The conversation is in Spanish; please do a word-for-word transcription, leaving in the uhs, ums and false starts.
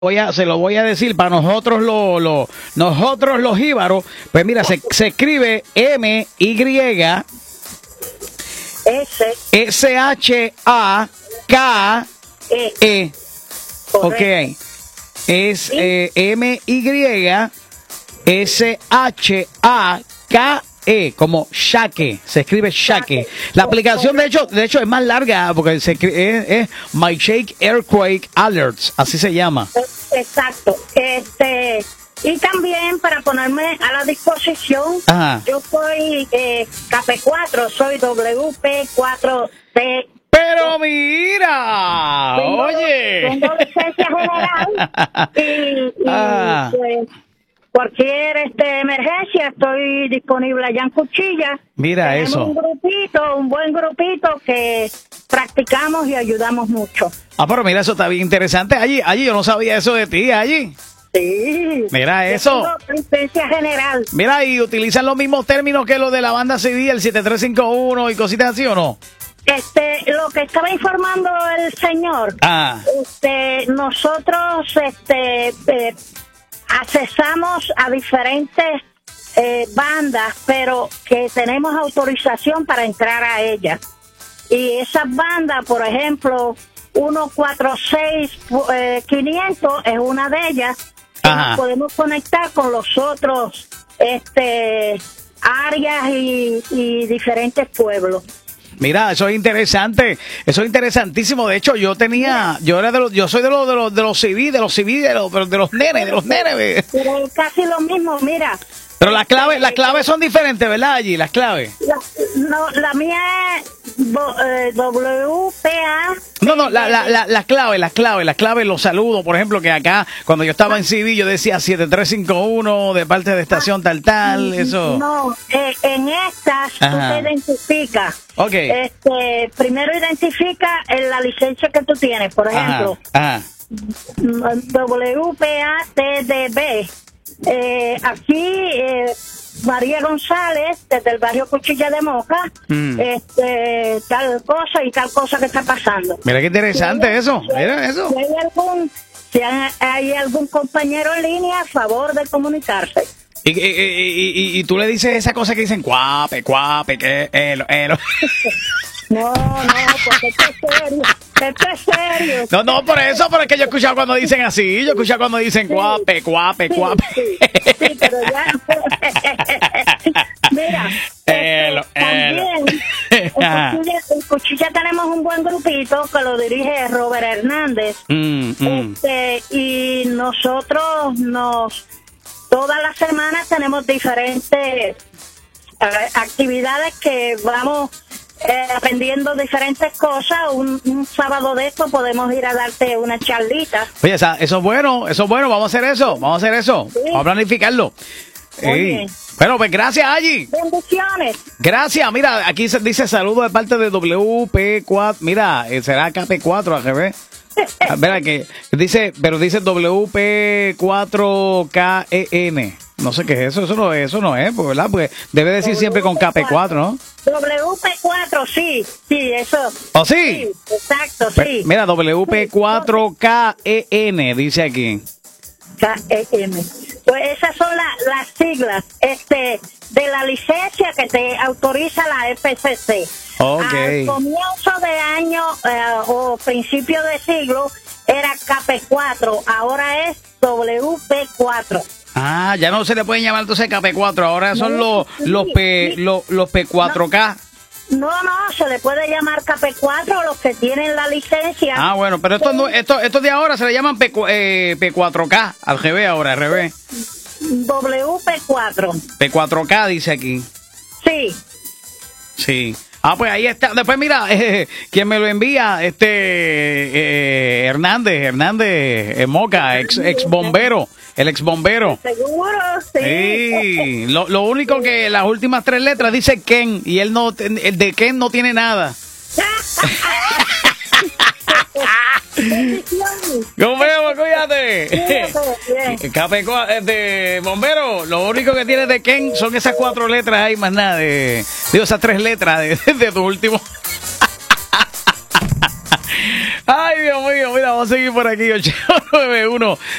Voy a, se lo voy a decir para nosotros los, los, nosotros los jíbaros. Pues mira, se, se escribe M Y S S H A K E. Ok. Es eh, M Y S H A K E, como Shake, se escribe Shake. La aplicación de hecho, de hecho es más larga porque se escribe, es, es My Shake Earthquake Alerts, así se llama. Exacto. Este y también para ponerme a la disposición, Ajá. yo soy eh, K P cuatro, soy W P cuatro T. Pero mira, Tengo, oye. tengo licencia general y, y Ah. pues cualquier este emergencia estoy disponible allá en Cuchilla. Mira Tenemos eso. un grupito, un buen grupito que practicamos y ayudamos mucho. Ah, pero mira, eso está bien interesante. Allí, allí yo no sabía eso de ti, allí. Sí. Mira Yo eso. tengo licencia general. Mira, y utilizan los mismos términos que los de la banda C D, el siete tres cinco uno y cositas así, ¿o no? Este, lo que estaba informando el señor, Ah. este, nosotros, este, eh, accesamos a diferentes eh, bandas, pero que tenemos autorización para entrar a ellas. Y esas bandas, por ejemplo, ciento cuarenta y seis quinientos es una de ellas. Que Ajá. nos podemos conectar con los otros, este, áreas y, y diferentes pueblos. Mira, eso es interesante, eso es interesantísimo. De hecho, yo tenía, yo era de los, yo soy de los de los de los C V, de los C V, de los, pero de los nenes, de los nenes. Pero es casi lo mismo, mira. Pero las claves, las claves son diferentes, ¿verdad? Allí, las claves. La, no, la mía es bo- eh, W P A. No, no, la, la, la, las claves, las claves, las claves, los saludos. Por ejemplo, que acá, cuando yo estaba en C V, yo decía siete tres cinco uno de parte de estación tal, tal, eso. No, eh, en estas tú Ajá. te identificas. Ok. Este, primero identifica en la licencia que tú tienes, por ejemplo, Ajá, ajá. W P A T D B. Eh, aquí, eh, María González, desde el barrio Cuchilla de Moca, Mm. este, tal cosa y tal cosa que está pasando. Mira qué interesante Si hay- eso, si hay- mira eso. Si hay algún, si hay, hay algún compañero en línea, a favor de comunicarse. Y, y, y, y, y tú le dices esa cosa que dicen cuape, cuape, que elo, elo. No, no, porque esto es serio, esto es serio. No, no, por eso, pero es que yo he escuchado cuando dicen así, yo he escuchado cuando dicen Sí. cuape, cuape, Sí, cuape. sí, sí, pero ya. Mira, Elo, este, también en Ajá. Cuchilla, en Cuchilla tenemos un buen grupito que lo dirige Robert Hernández. Mm, mm. Este, y nosotros nos todas las semanas tenemos diferentes eh, actividades que vamos eh, aprendiendo diferentes cosas. Un, un sábado de esto podemos ir a darte una charlita. Oye, esa- eso es bueno, eso es bueno, vamos a hacer eso, vamos a hacer eso, Sí. vamos a planificarlo. Muy Sí. bien. Bueno, pues gracias, Allí. Bendiciones. Gracias, mira, aquí se dice saludo de parte de W P cuatro, mira, eh, será K P cuatro al revés. Ah, Mira que dice, pero dice W P cuatro K E N. No sé qué es eso, eso no es, eso no es, pues, ¿verdad? Porque debe decir siempre con K P cuatro, ¿no? W P cuatro, sí, sí, eso. ¿Oh, sí? Exacto, Pe- sí. Mira, W P cuatro K E N dice aquí. K E M. Pues esas son la- las siglas este, de la licencia que te autoriza la F C C. Ok. Al comienzo de año eh, o principio de siglo era K P cuatro, ahora es W P cuatro. Ah, ya no se le pueden llamar entonces K P cuatro, ahora son los los P los, los P cuatro K. No, no, se le puede llamar K P cuatro los que tienen la licencia. Ah, bueno, pero estos no, estos, estos de ahora se le llaman P, eh, P cuatro K, al revés ahora, al revés. W P cuatro. P cuatro K dice aquí. Sí. Sí. Ah, pues ahí está. Después mira, eh, quien me lo envía, este eh, Hernández, Hernández eh, Moca, ex, ex bombero, el ex bombero. Seguro, sí. Sí. Lo, lo único que las últimas tres letras dice Ken y él no, el de Ken no tiene nada. Nos vemos, cuídate. Bien. K P cuatro, de bombero, lo único que tiene de Ken son esas cuatro letras ahí, más nada. De, digo, esas tres letras de, de tu último. Ay, Dios mío, mira, vamos a seguir por aquí. ocho nueve uno